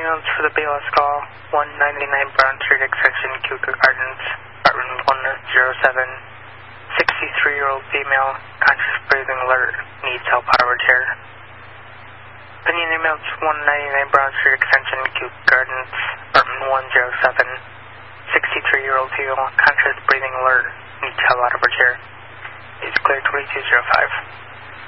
ambulance for the Bayless call, 199 Brown Street, extension Cougar Gardens, apartment 107. 63-year-old female, conscious breathing alert, needs help out of her chair. Opinion ambulance 199 Brown Street, extension Cougar Gardens, apartment 107. 63-year-old female, conscious breathing alert, needs help out of her chair. Is clear 2205.